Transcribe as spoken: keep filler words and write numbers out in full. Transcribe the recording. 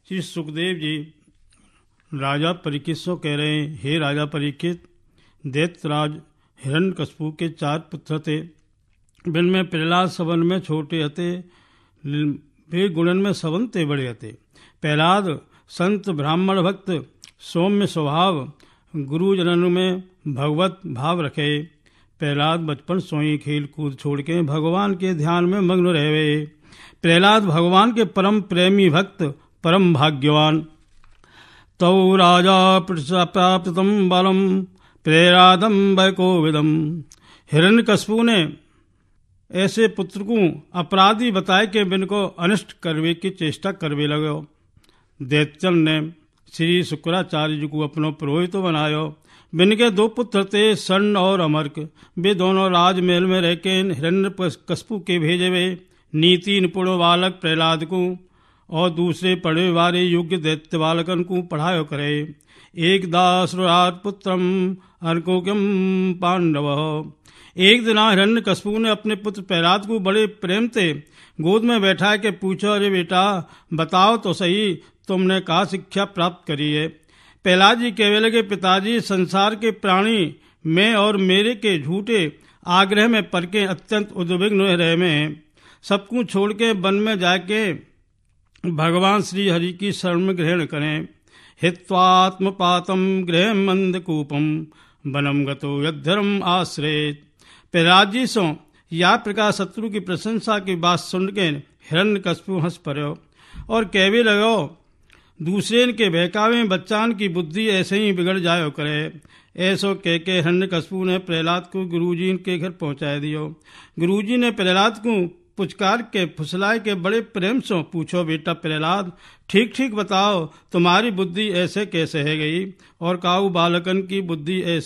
श्री सुखदेव जी राजा परीक्षित से कह रहे हैं, हे राजा परीक्षित, दैत्यराज हिरण्यकशिपु के चार पुत्र थे। जिनमें प्रहलाद सबन में छोटे हते, वे गुणन में सबन ते बड़े हते। प्रहलाद संत ब्राह्मण भक्त, सौम्य स्वभाव, गुरुजनों में भगवत भाव रखे। प्रहलाद बचपन सोई खेल कूद छोड़ के भगवान के ध्यान में मग्न रहे। प्रहलाद भगवान के परम प्रेमी भक्त, परम भाग्यवान। तौ राजा प्राप्तम बलम प्रहलादम वैकोविदम। हिरण्यकशिपु ने ऐसे पुत्र को अपराधी बताए कि बिन को अनिष्ट करवे की चेष्टा करवे लगे। दैत्यन ने श्री शुक्राचार्य जी को अपनो पुरोहित बनायो। बिन के दो पुत्र थे, स्वर्ण और अमर्क। वे दोनों राजमहल में रह के हिरण्यकशिपु के भेजे वे नीति निपुण बालक प्रहलाद को और दूसरे पढ़े वाले योग्य दैत्य बालकन को पढ़ायो करे। एक दासुराट पुत्रम अर्कोक्यम पांडव। एक दिन हिरण्यकशिपु ने अपने पुत्र प्रहलाद को बड़े प्रेम से गोद में बैठा के पूछा, अरे बेटा बताओ तो सही, तुमने कहा शिक्षा प्राप्त करी है। प्रहलाद जी कहने लगे, पिताजी संसार के प्राणी मैं और मेरे के झूठे आग्रह में पड़ के अत्यंत उद्विग्न रहे में हैं। सबको छोड़ के वन में जाके भगवान श्री हरि की शरण में ग्रहण करें। हित्वात्मपातम गृह मंदकूपम वनम गतो यद्धर्म आश्रयेत। प्रहलाद जी सो या प्रकार शत्रु की प्रशंसा की बात सुन के हिरण्यकशिपु हंस पड़ो और कहवे लगो, दूसरे के बहकावे बच्चान की बुद्धि ऐसे ही बिगड़ जायो करे। ऐसो कह के हिरण्यकशिपु ने प्रहलाद को गुरुजी के घर पहुंचा दियो। गुरुजी ने प्रहलाद को पुचकार के फुसलाए के बड़े प्रेम से पूछो, बेटा प्रहलाद ठीक ठीक बताओ, तुम्हारी बुद्धि ऐसे कैसे है गई और काऊ बालकन की बुद्धि ऐसे